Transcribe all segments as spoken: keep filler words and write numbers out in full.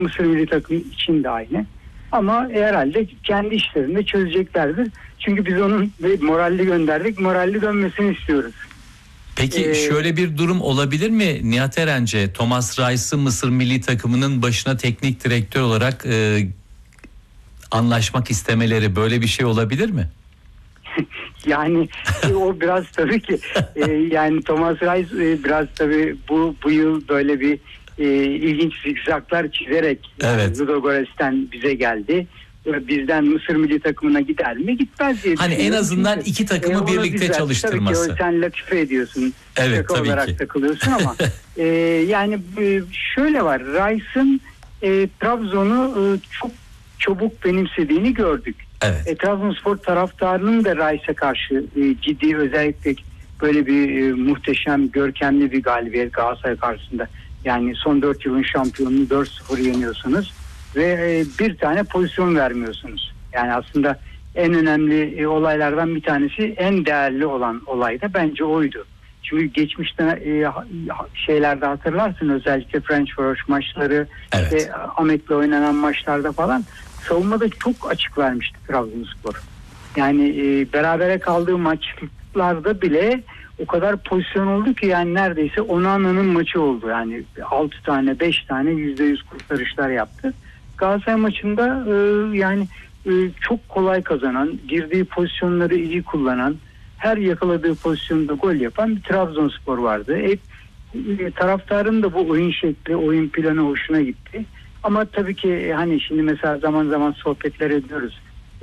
Mısır milli takımı için de aynı. Ama herhalde kendi işlerinde çözeceklerdir. Çünkü biz onun moralli gönderdik, moralli dönmesini istiyoruz. Peki ee, şöyle bir durum olabilir mi Nihat Erence? Thomas Reis'ı Mısır milli takımının başına teknik direktör olarak e, anlaşmak istemeleri, böyle bir şey olabilir mi? Yani o biraz tabii ki e, yani Thomas Reis e, biraz tabii bu bu yıl böyle bir e, ilginç zikzaklar çizerek evet. Ludogorets'ten bize geldi. Bizden Mısır milli takımına gider mi? Gitmez diye hani en azından Çünkü, iki takımı e, birlikte bizzat, çalıştırması. Tabii ki sen latife ediyorsun. Evet, tabii olarak ki. takılıyorsun ama e, yani e, şöyle var. Reis'in e, Trabzon'u e, çok çabuk benimsediğini gördük. Evet. E, Trabzonspor taraftarının da Reis'e karşı e, ciddi, özellikle böyle bir e, muhteşem, görkemli bir galibiyet Galatasaray karşısında. Yani son dört yılın şampiyonunu dört sıfır yeniyorsunuz ve e, bir tane pozisyon vermiyorsunuz. Yani aslında en önemli e, olaylardan bir tanesi, en değerli olan olay da bence oydu. Çünkü geçmişte e, şeylerde hatırlarsın, özellikle French Varoş maçları, evet. işte Ahmet'le oynanan maçlarda falan savunmada çok açık vermişti Trabzonspor. Yani e, berabere kaldığı maçlarda bile o kadar pozisyon oldu ki yani neredeyse Onana'nın maçı oldu. Yani altı tane beş tane yüzde yüz kurtarışlar yaptı. Galatasaray maçında e, yani e, çok kolay kazanan, girdiği pozisyonları iyi kullanan, her yakaladığı pozisyonda gol yapan bir Trabzonspor vardı. Hep e, taraftarın da bu oyun şekli, oyun planı hoşuna gitti. Ama tabii ki hani şimdi mesela zaman zaman sohbetler ediyoruz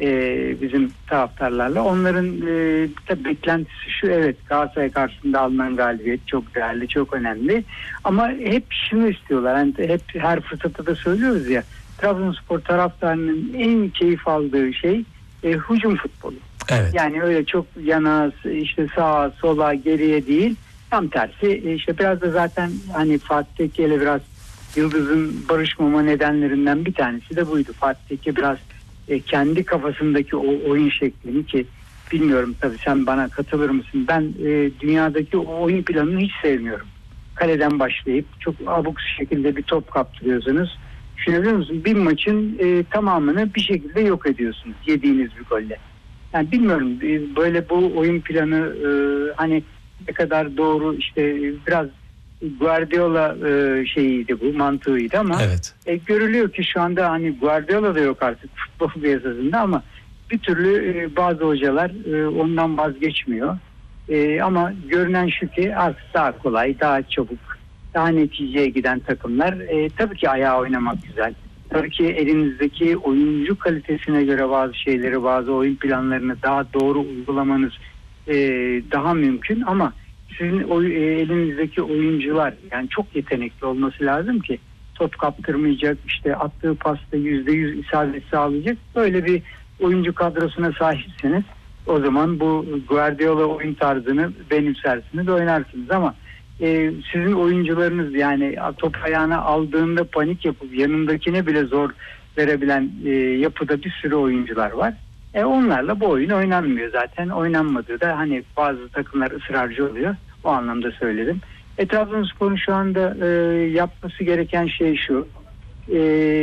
e, bizim taraftarlarla. Onların e, tabii beklentisi şu: evet, Galatasaray karşısında alınan galibiyet çok değerli, çok önemli. Ama hep şunu istiyorlar. Yani hep her fırsatta da söylüyoruz ya, Trabzonspor taraftarının en keyif aldığı şey e, hücum futbolu. Evet. Yani öyle çok yana, işte sağa, sola, geriye değil. Tam tersi. İşte biraz da zaten hani Fatih Tekke ile biraz Yıldız'ın barışmama nedenlerinden bir tanesi de buydu. Fatih Tekke biraz e, kendi kafasındaki o oyun şeklini, ki bilmiyorum tabii sen bana katılır mısın, ben e, dünyadaki o oyun planını hiç sevmiyorum. Kaleden başlayıp çok abuk şekilde bir top kaptırıyorsunuz. Düşünebiliyor musun? Bir maçın e, tamamını bir şekilde yok ediyorsunuz yediğiniz bir golle. Yani bilmiyorum, e, böyle bu oyun planı e, hani ne kadar doğru, işte biraz Guardiola e, şeyiydi, bu mantığıydı ama evet. e, görülüyor ki şu anda hani Guardiola da yok artık futbol piyasasında ama bir türlü e, bazı hocalar e, ondan vazgeçmiyor. E, ama görünen şu ki artık daha kolay, daha çabuk, daha neticeye giden takımlar. E, tabii ki ayağa oynamak güzel. Tabii ki elinizdeki oyuncu kalitesine göre bazı şeyleri, bazı oyun planlarını daha doğru uygulamanız e, daha mümkün ama sizin o, e, elinizdeki oyuncular yani çok yetenekli olması lazım ki top kaptırmayacak, işte attığı pasta yüzde yüz isabet sağlayacak. Böyle bir oyuncu kadrosuna sahipseniz o zaman bu Guardiola oyun tarzını benimsersiniz, oynarsınız ama e, sizin oyuncularınız yani top ayağına aldığında panik yapıp yanındakine bile zor verebilen e, yapıda bir sürü oyuncular var. E, onlarla bu oyun oynanmıyor zaten. Oynanmadığı da hani bazı takımlar ısrarcı oluyor. O anlamda söyledim. E, Trabzonspor'un şu anda e, yapması gereken şey şu. E,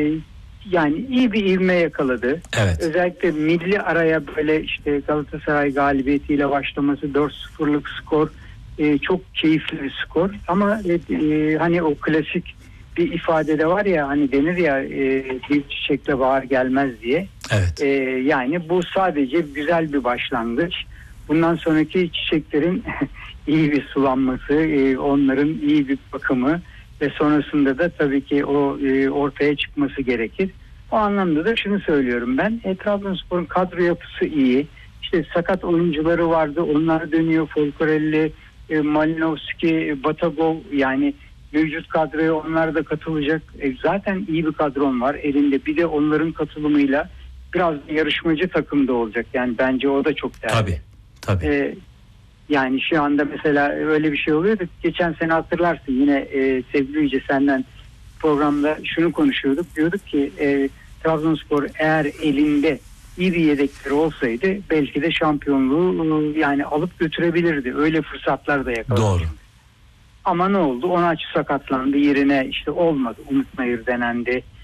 yani iyi bir ivme yakaladı. Evet. Özellikle milli araya böyle işte Galatasaray galibiyetiyle başlaması, dört sıfırlık skor e, çok keyifli bir skor. Ama e, hani o klasik bir ifade de var ya, hani denir ya e, bir çiçekle bahar gelmez diye. Evet. E, yani bu sadece güzel bir başlangıç. Bundan sonraki çiçeklerin iyi bir sulanması, e, onların iyi bir bakımı ve sonrasında da tabii ki o e, ortaya çıkması gerekir. O anlamda da şunu söylüyorum ben. E, Trabzonspor'un kadro yapısı iyi. İşte sakat oyuncuları vardı. Onlar dönüyor. Folcorelli, e, Malinovski, Batagov, yani mevcut kadroya onlar da katılacak. E, zaten iyi bir kadron var elinde. Bir de onların katılımıyla biraz yarışmacı takımda olacak. Yani bence o da çok değerli. Tabii. Tabii. E, yani şu anda mesela öyle bir şey oluyor da geçen sene hatırlarsın yine e, sevgili Yüce senden programda şunu konuşuyorduk. Diyorduk ki e, Trabzonspor eğer elinde iyi bir yedekleri olsaydı belki de şampiyonluğu yani alıp götürebilirdi. Öyle fırsatlar da yakaladı. Doğru. Ama ne oldu? Onaçu sakatlandı. Yerine işte olmadı. Umut Nayır denendi.